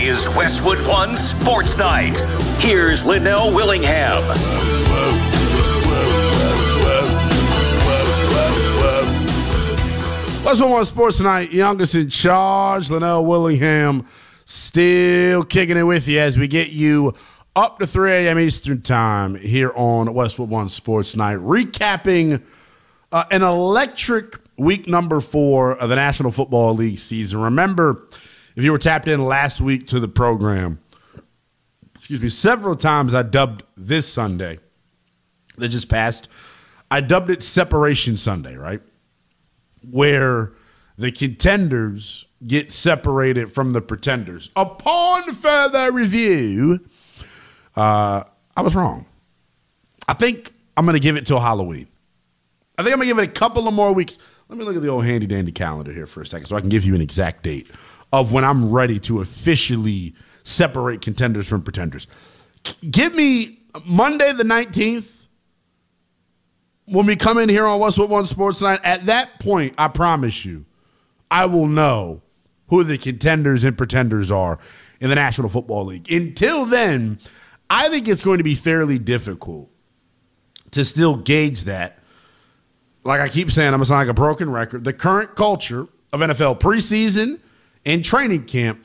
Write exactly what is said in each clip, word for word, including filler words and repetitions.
is Westwood One Sports Night. Here's Linnell Willingham. Westwood One Sports Night, youngest in charge, Linnell Willingham, still kicking it with you as we get you up to three a.m. Eastern Time here on Westwood One Sports Night, recapping uh, an electric week number four of the National Football League season. Remember, if you were tapped in last week to the program, excuse me, several times I dubbed this Sunday that just passed, I dubbed it Separation Sunday, right? Where the contenders get separated from the pretenders. Upon further review, uh, I was wrong. I think I'm going to give it till Halloween. I think I'm going to give it a couple of more weeks. Let me look at the old handy-dandy calendar here for a second so I can give you an exact date of when I'm ready to officially separate contenders from pretenders. Give me Monday the nineteenth when we come in here on Westwood One Sports Night. At that point, I promise you, I will know who the contenders and pretenders are in the National Football League. Until then, I think it's going to be fairly difficult to still gauge that. Like I keep saying, I'm going to sound like a broken record. The current culture of N F L preseason and training camp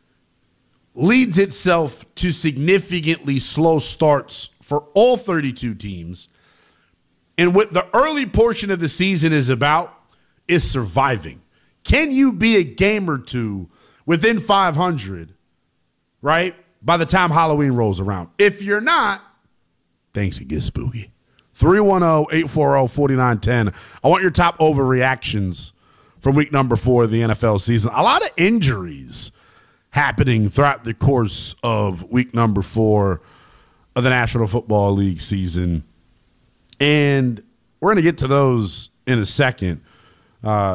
leads itself to significantly slow starts for all thirty-two teams. And what the early portion of the season is about is surviving. Can you be a game or two within five hundred, right, by the time Halloween rolls around? If you're not, things can get spooky. three one zero, eight four zero, four nine one zero. I want your top overreactions from week number four of the N F L season. A lot of injuries happening throughout the course of week number four of the National Football League season. And we're going to get to those in a second. Uh,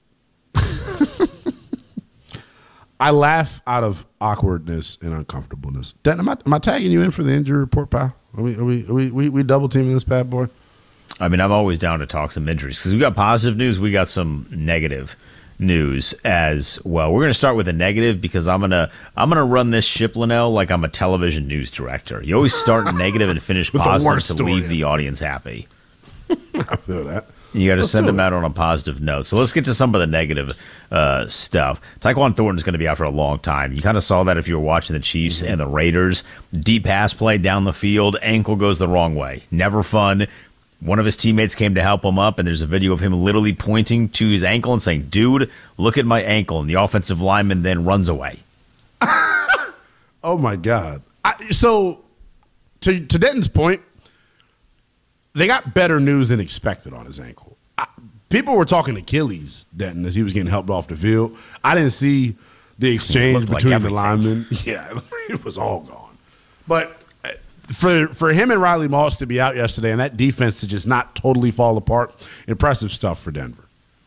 I laugh out of awkwardness and uncomfortableness. Dan, am I, am I tagging you in for the injury report, pal? Are we, are we, are we, we, we double teaming this bad boy? I mean, I'm always down to talk some injuries because we got positive news. We got some negative news as well. We're going to start with a negative because I'm going to I'm going to run this ship, Linnell, like I'm a television news director. You always start negative and finish positive to leave the audience happy. I feel that. You got to send them out on a positive note. So let's get to some of the negative uh, stuff. Tyquan Thornton is going to be out for a long time. You kind of saw that if you were watching the Chiefs mm-hmm. and the Raiders. Deep pass play down the field, ankle goes the wrong way. Never fun. One of his teammates came to help him up, and there's a video of him literally pointing to his ankle and saying, "Dude, look at my ankle." And the offensive lineman then runs away. Oh, my God. I, so, to, to Denton's point, they got better news than expected on his ankle. I, people were talking Achilles, Denton, as he was getting helped off the field. I didn't see the exchange between like the linemen. Yeah, it was all gone. But for for him and Riley Moss to be out yesterday and that defense to just not totally fall apart, impressive stuff for Denver.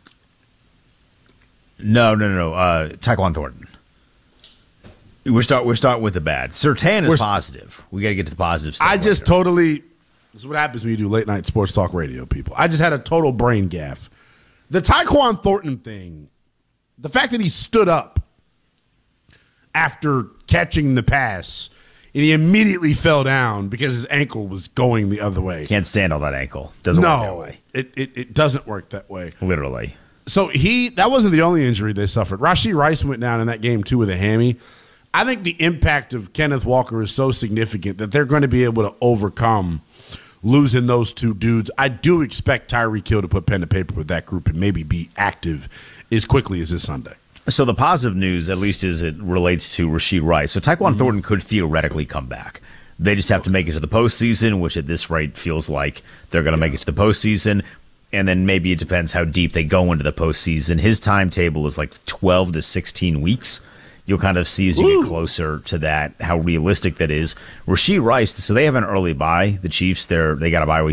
No, no, no, no. Uh, Tyquan Thornton. We're start we're starting with the bad. Surtain is we're, positive. We got to get to the positive stuff. I just later. totally. This is what happens when you do late night sports talk radio, people. I just had a total brain gaffe. The Tyquan Thornton thing, the fact that he stood up after catching the pass and he immediately fell down because his ankle was going the other way. Can't stand all that ankle. Doesn't no, work that way. It, it it doesn't work that way. Literally. So he that wasn't the only injury they suffered. Rashee Rice went down in that game too with a hammy. I think the impact of Kenneth Walker is so significant that they're going to be able to overcome losing those two dudes. I do expect Tyreek Hill to put pen to paper with that group and maybe be active as quickly as this Sunday. So the positive news, at least as it relates to Rashee Rice, so Tyquan mm-hmm. Thornton could theoretically come back. They just have to make it to the postseason, which at this rate feels like they're going to yeah. make it to the postseason. And then maybe it depends how deep they go into the postseason. His timetable is like twelve to sixteen weeks. You'll kind of see as you Ooh. get closer to that how realistic that is. Rashee Rice, so they have an early bye. The Chiefs, they're, they got a bye week